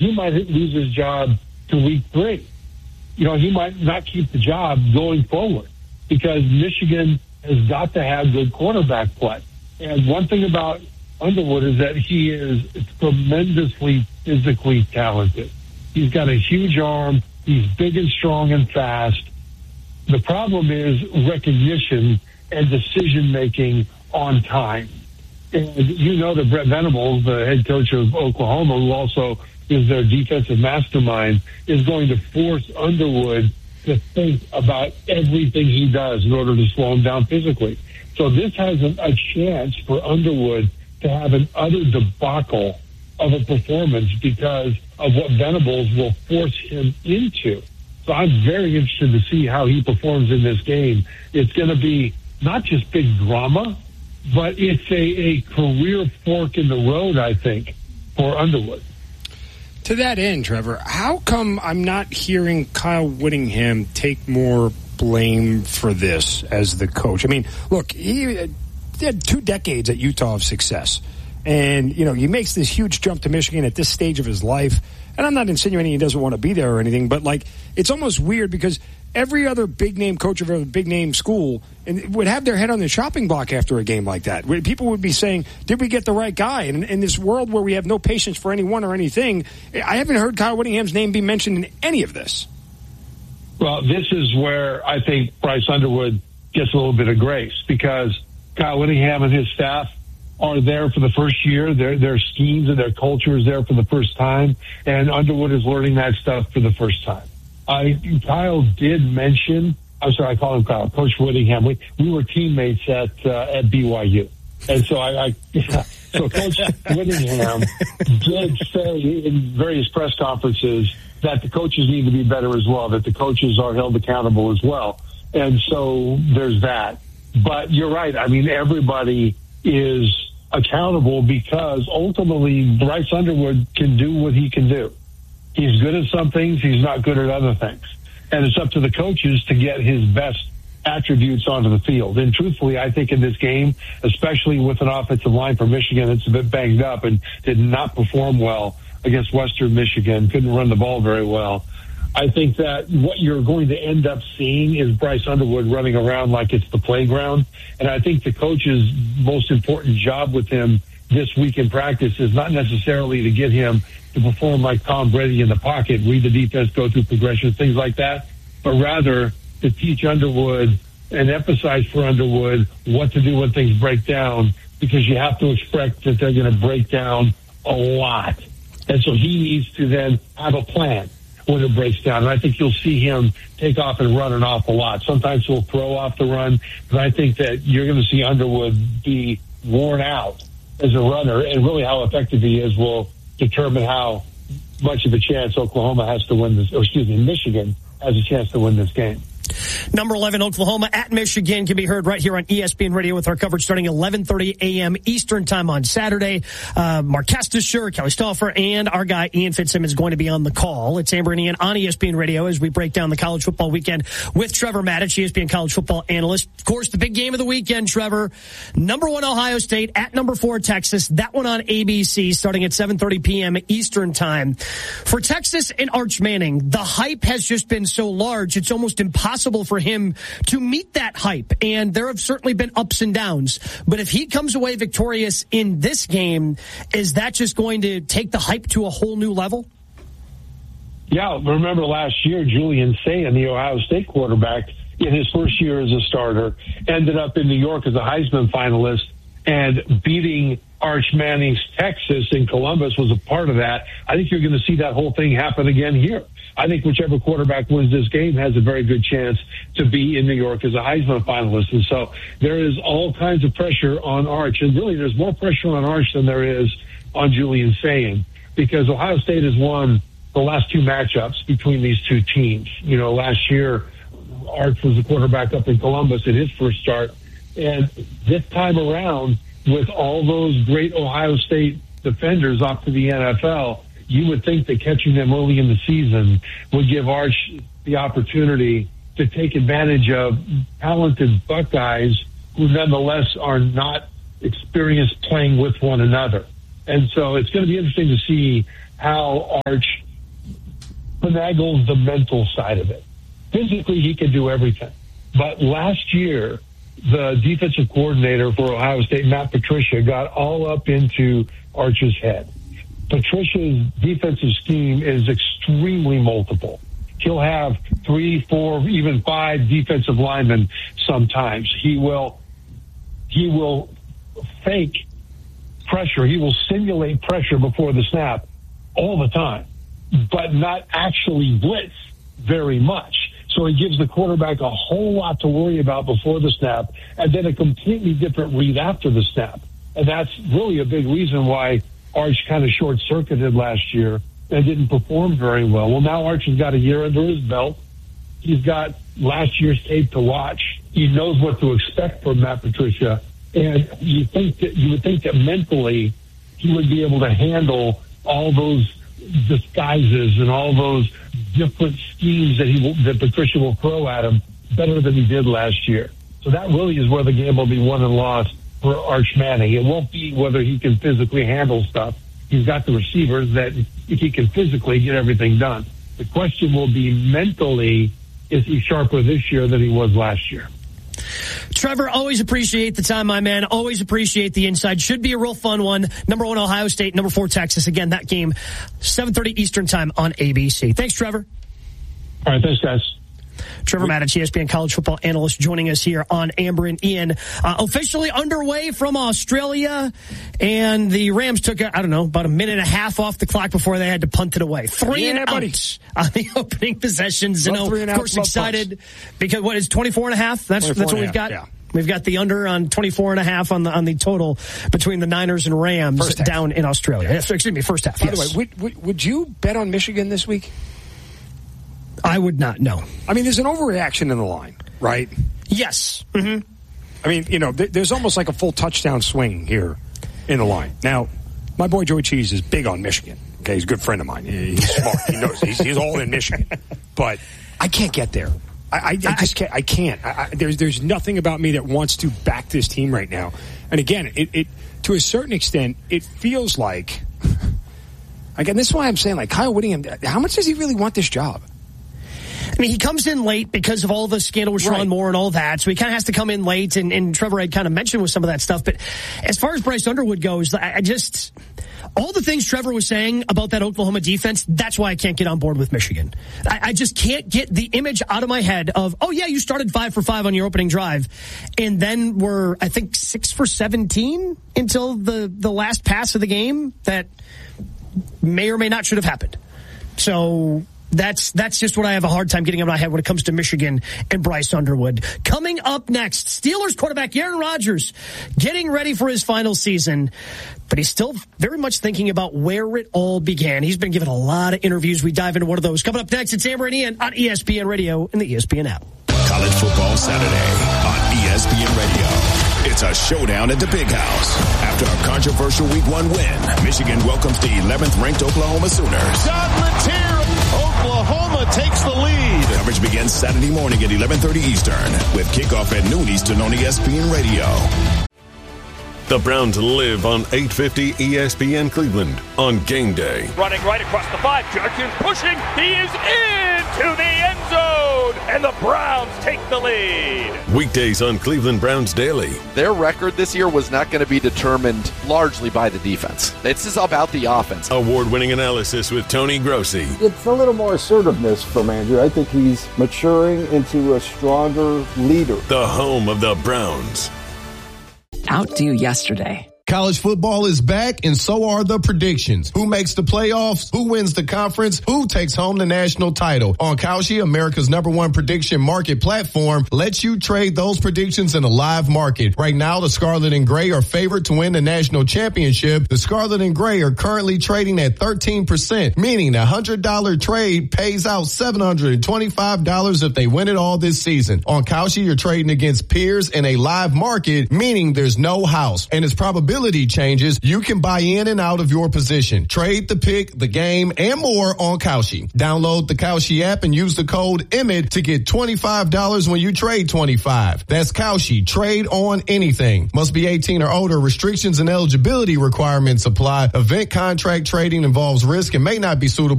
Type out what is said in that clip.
he might lose his job to week 3. He might not keep the job going forward because Michigan has got to have good quarterback play. And one thing about Underwood is that he is tremendously physically talented. He's got a huge arm. He's big and strong and fast. The problem is recognition and decision-making on time. And that Brett Venables, the head coach of Oklahoma, who also is their defensive mastermind, is going to force Underwood to think about everything he does in order to slow him down physically. So this has a chance for Underwood to have an utter debacle of a performance because of what Venables will force him into. So I'm very interested to see how he performs in this game. It's going to be not just big drama, but it's a career fork in the road, I think, for Underwood. To that end, Trevor, how come I'm not hearing Kyle Whittingham take more blame for this as the coach? I mean, look, he had 2 decades at Utah of success. And, he makes this huge jump to Michigan at this stage of his life. And I'm not insinuating he doesn't want to be there or anything, but, it's almost weird because every other big-name coach of a big-name school would have their head on the chopping block after a game like that. People would be saying, did we get the right guy? And in this world where we have no patience for anyone or anything, I haven't heard Kyle Whittingham's name be mentioned in any of this. Well, this is where I think Bryce Underwood gets a little bit of grace because Kyle Whittingham and his staff are there for the first year. Their schemes and their culture is there for the first time, and Underwood is learning that stuff for the first time. Kyle did mention, I call him Kyle, Coach Whittingham. We were teammates at BYU. And so so Coach Whittingham did say in various press conferences that the coaches need to be better as well, that the coaches are held accountable as well. And so there's that. But you're right. I mean, everybody is accountable because ultimately Bryce Underwood can do what he can do. He's good at some things. He's not good at other things. And it's up to the coaches to get his best attributes onto the field. And truthfully, I think in this game, especially with an offensive line for Michigan that's a bit banged up and did not perform well against Western Michigan, couldn't run the ball very well, I think that what you're going to end up seeing is Bryce Underwood running around like it's the playground. And I think the coach's most important job with him this week in practice is not necessarily to get him to perform like Tom Brady in the pocket, read the defense, go through progressions, things like that, but rather to teach Underwood and emphasize for Underwood what to do when things break down, because you have to expect that they're going to break down a lot. And so he needs to then have a plan when it breaks down. And I think you'll see him take off and run an awful lot. Sometimes he'll throw off the run, but I think that you're going to see Underwood be worn out as a runner, and really how effective he is will determine how much of a chance Oklahoma has to win this, Michigan has a chance to win this game. Number 11, Oklahoma at Michigan can be heard right here on ESPN Radio with our coverage starting at 11:30 a.m. Eastern time on Saturday. Mark Castasher, Kelly Stauffer, and our guy Ian Fitzsimmons is going to be on the call. It's Amber and Ian on ESPN Radio as we break down the college football weekend with Trevor Maddich, ESPN college football analyst. Of course, the big game of the weekend, Trevor. Number 1, Ohio State at number 4, Texas. That one on ABC starting at 7:30 p.m. Eastern time. For Texas and Arch Manning, the hype has just been so large, it's almost impossible for him to meet that hype. And there have certainly been ups and downs. But if he comes away victorious in this game, is that just going to take the hype to a whole new level? Yeah, remember last year, Julian Sayin, the Ohio State quarterback, in his first year as a starter, ended up in New York as a Heisman finalist, and beating Arch Manning's Texas in Columbus was a part of that. I think you're going to see that whole thing happen again here. I think whichever quarterback wins this game has a very good chance to be in New York as a Heisman finalist. And so there is all kinds of pressure on Arch. And really, there's more pressure on Arch than there is on Julian Sayin, because Ohio State has won the last 2 matchups between these two teams. You know, last year, Arch was the quarterback up in Columbus in his first start. And this time around, with all those great Ohio State defenders off to the NFL, you would think that catching them early in the season would give Arch the opportunity to take advantage of talented Buckeyes who nonetheless are not experienced playing with one another. And so it's going to be interesting to see how Arch finagles the mental side of it. Physically, he can do everything. But last year, the defensive coordinator for Ohio State, Matt Patricia, got all up into Arch's head. Patricia's defensive scheme is extremely multiple. He'll have 3, 4, even 5 defensive linemen sometimes. He will fake pressure. He will simulate pressure before the snap all the time, but not actually blitz very much. So he gives the quarterback a whole lot to worry about before the snap, and then a completely different read after the snap. And that's really a big reason why Arch kind of short-circuited last year and didn't perform very well. Well, now Arch has got a year under his belt. He's got last year's tape to watch. He knows what to expect from Matt Patricia. And you would think that mentally he would be able to handle all those disguises and all those different schemes that Patricia will throw at him better than he did last year. So that really is where the game will be won and lost for Arch Manning. It won't be whether he can physically handle stuff. He's got the receivers that if he can physically get everything done. The question will be mentally, is he sharper this year than he was last year? Trevor, always appreciate the time, my man. Always appreciate the insight. Should be a real fun one. Number 1, Ohio State. Number 4, Texas. Again, that game, 7:30 Eastern time on ABC. Thanks, Trevor. All right, thanks, guys. Trevor Matich, ESPN college football analyst, joining us here on Amber and Ian. Officially underway from Australia, and the Rams took, about a minute and a half off the clock before they had to punt it away. 3 and out on the opening possessions. Of course, excited because what is 24 and a half? That's what we've got. Yeah. We've got the under on 24 and a half on the total between the Niners and Rams down in Australia. Excuse me, first half. By the way, would you bet on Michigan this week? I would not, no. I mean, there's an overreaction in the line, right? Yes. Mm-hmm. I mean, there's almost like a full touchdown swing here in the line. Now, my boy Joey Cheese is big on Michigan. Okay, he's a good friend of mine. He's smart. He knows. He's all in Michigan. But I can't get there. I just can't. I can't. There's nothing about me that wants to back this team right now. And again, it to a certain extent, it feels like, again, this is why I'm saying, like, Kyle Whittingham, how much does he really want this job? I mean, he comes in late because of all the scandal with Sean Moore and all that, so he kind of has to come in late, and Trevor had kind of mentioned with some of that stuff. But as far as Bryce Underwood goes, all the things Trevor was saying about that Oklahoma defense, that's why I can't get on board with Michigan. I just can't get the image out of my head of, oh, yeah, you started 5 for 5 on your opening drive, and then were, I think, 6 for 17 until the last pass of the game that may or may not should have happened. So that's just what I have a hard time getting out of my head when it comes to Michigan and Bryce Underwood. Coming up next, Steelers quarterback Aaron Rodgers getting ready for his final season, but he's still very much thinking about where it all began. He's been given a lot of interviews. We dive into one of those. Coming up next, it's Amber and Ian on ESPN Radio and the ESPN app. College Football Saturday on ESPN Radio. It's a showdown at the Big House. After a controversial Week 1 win, Michigan welcomes the 11th-ranked Oklahoma Sooners. John Latier, Oklahoma takes the lead. Coverage begins Saturday morning at 11:30 Eastern with kickoff at noon Eastern on ESPN Radio. The Browns live on 850 ESPN Cleveland on game day. Running right across the 5. Judkins pushing. He is into the end zone. And the Browns take the lead. Weekdays on Cleveland Browns Daily. Their record this year was not going to be determined largely by the defense. This is about the offense. Award-winning analysis with Tony Grossi. It's a little more assertiveness from Andrew. I think he's maturing into a stronger leader. The home of the Browns. Outdo yesterday. College football is back, and so are the predictions. Who makes the playoffs? Who wins the conference? Who takes home the national title? On Kalshi, America's #1 prediction market platform, lets you trade those predictions in a live market. Right now, the Scarlet and Gray are favored to win the national championship. The Scarlet and Gray are currently trading at 13%, meaning a $100 trade pays out $725 if they win it all this season. On Kalshi, you're trading against peers in a live market, meaning there's no house, and its probability eligibility changes, you can buy in and out of your position. Trade the pick, the game, and more on Kalshi. Download the Kalshi app and use the code EMIT to get $25 when you trade $25. That's Kalshi. Trade on anything. Must be 18 or older. Restrictions and eligibility requirements apply. Event contract trading involves risk and may not be suitable